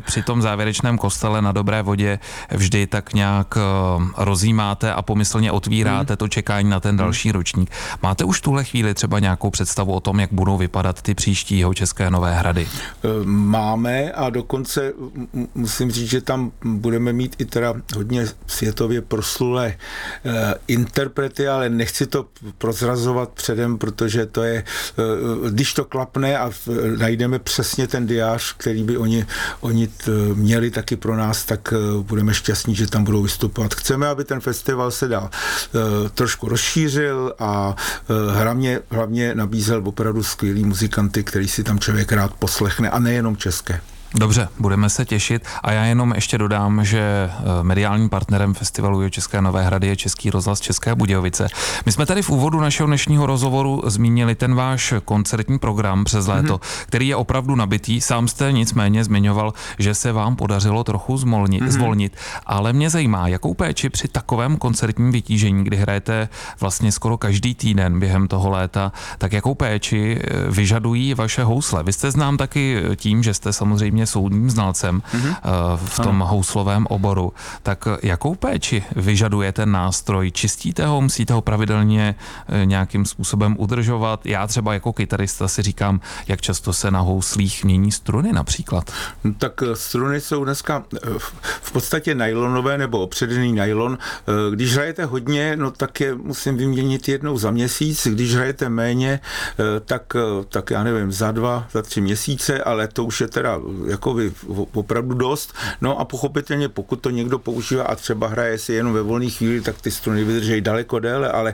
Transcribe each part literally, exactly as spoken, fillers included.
při tom závěrečném kostele na Dobré vodě vždy tak nějak rozjímáte a pomyslně otvíráte hmm. to čekání na ten další hmm. ročník. Máte už v tuhle chvíli třeba nějakou představu o tom, jak budou vypadat ty příští Jihočeské Nové Hrady? Máme a dokonce musím říct, že tam budeme mít i teda hodně světově proslulé interprety, ale nechci to prozrazovat předem, protože to je, když to klapne a najdeme přesně ten diář, který by oni, oni měli taky pro nás, tak budeme šťastní, že tam budou vystupovat. Chceme, aby ten festival se dál trošku rozšířil a hlavně, hlavně nabízel opravdu skvělý muzikanty, který si tam člověk rád poslechne a nejenom české. Dobře, budeme se těšit a já jenom ještě dodám, že mediálním partnerem festivalu Jihočeské Nové Hrady je Český rozhlas České Budějovice. My jsme tady v úvodu našeho dnešního rozhovoru zmínili ten váš koncertní program přes léto, mm-hmm. který je opravdu nabitý. Sám jste nicméně zmiňoval, že se vám podařilo trochu zvolnit, mm-hmm. zvolnit, ale mě zajímá, jakou péči při takovém koncertním vytížení, kdy hrajete vlastně skoro každý týden během toho léta, tak jakou péči vyžadují vaše housle? Vy jste znám taky tím, že jste samozřejmě soudním znalcem mm-hmm. v tom ano. houslovém oboru. Tak jakou péči vyžaduje ten nástroj? Čistíte ho, musíte ho pravidelně nějakým způsobem udržovat? Já třeba jako kytarista si říkám, jak často se na houslích mění struny například. No, tak struny jsou dneska v podstatě nylonové nebo opředený nylon. Když hrajete hodně, no tak je musím vyměnit jednou za měsíc. Když hrajete méně, tak, tak já nevím, za dva, za tři měsíce, ale to už je teda jako by opravdu dost. No a pochopitelně, pokud to někdo používá a třeba hraje si jenom ve volné chvíli, tak ty struny vydrží daleko déle, ale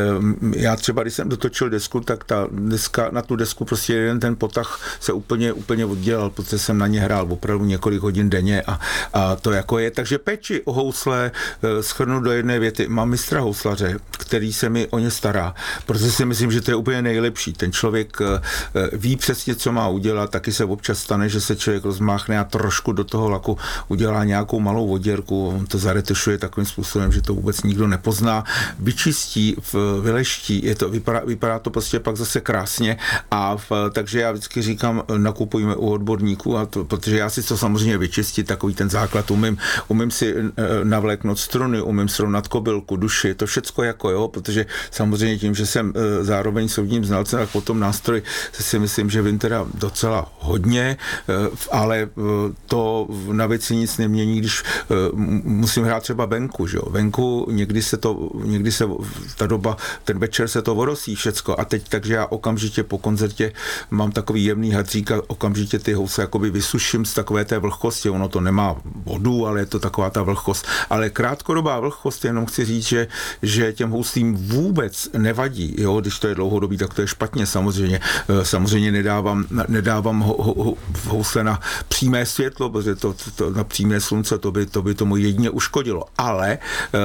já třeba, když jsem dotočil desku, tak ta deska, na tu desku prostě jeden ten potah se úplně, úplně oddělal, protože jsem na ně hrál opravdu několik hodin denně a, a to jako je. Takže péči o housle shrnu do jedné věty. Mám mistra houslaře, který se mi o ně stará, protože si myslím, že to je úplně nejlepší. Ten člověk ví přesně, co má udělat, taky se občas stane, že se člověk rozmáchne a trošku do toho laku udělá nějakou malou voděrku, on to zaretušuje takovým způsobem, že to vůbec nikdo nepozná, vyčistí, vyleští, je to, vypadá, vypadá to prostě pak zase krásně a v, takže já vždycky říkám, nakupujme u odborníků, a to, protože já si to samozřejmě vyčistit, takový ten základ umím, umím si navléknout struny, umím srovnat kobylku, duši, to všecko jako jo, protože samozřejmě tím, že jsem zároveň soudním znalcem, tak potom nástroj si myslím, že vím teda docela hodně, ale to na věci nic nemění, když musím hrát třeba venku, že jo. Venku někdy se to, někdy se ta doba, ten večer se to vorosí všecko a teď takže já okamžitě po koncertě mám takový jemný hadřík a okamžitě ty housle jakoby vysuším z takové té vlhkosti, ono to nemá vodu, ale je to taková ta vlhkost, ale krátkodobá vlhkost, jenom chci říct, že, že těm houslím vůbec nevadí, jo, když to je dlouhodobý, tak to je špatně samozřejmě, samozřejmě nedávám, nedávám ho, ho, housle na přímé světlo, protože to, to na přímé slunce to by, to by tomu jedině uškodilo. Ale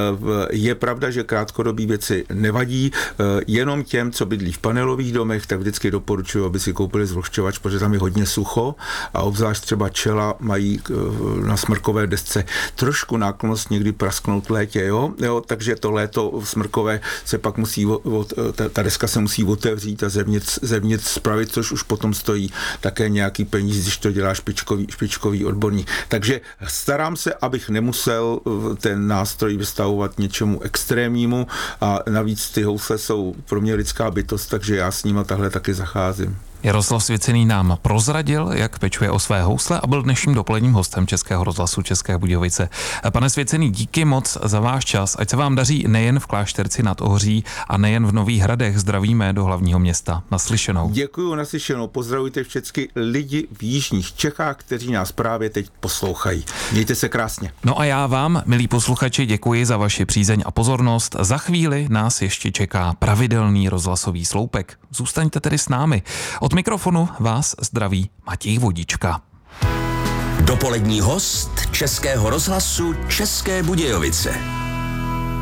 je pravda, že krátkodobí věci nevadí, jenom těm, co bydlí v panelových domech, tak vždycky doporučuji, aby si koupili zvlhčovač, protože tam je hodně sucho a obzvlášť třeba čela mají na smrkové desce trošku náklonnost někdy prasknout v létě, jo? Jo, takže to léto smrkové se pak musí, ta, ta deska se musí otevřít a zevnitř, zevnitř spravit, což už potom stojí také nějaký peníz, když to dělá špičkový, špičkový odborník. Takže starám se, abych nemusel ten nástroj vystavovat něčemu extrémnímu a navíc ty housle jsou pro mě lidská bytost, takže já s nima tahle taky zacházím. Jaroslav Svěcený nám prozradil, jak pečuje o své housle a byl dnešním dopoledním hostem Českého rozhlasu České Budějovice. Pane Svěcený, díky moc za váš čas, ať se vám daří nejen v Klášterci nad Ohří a nejen v Nových Hradech. Zdravíme do hlavního města. Naslyšenou. Děkuju, naslyšenou. Pozdravujte všechny lidi v jižních Čechách, kteří nás právě teď poslouchají. Mějte se krásně. No a já vám, milí posluchači, děkuji za vaši přízeň a pozornost. Za chvíli nás ještě čeká pravidelný rozhlasový sloupek. Zůstaňte tedy s námi. Od mikrofonu vás zdraví Matěj Vodička. Dopolední host Českého rozhlasu České Budějovice.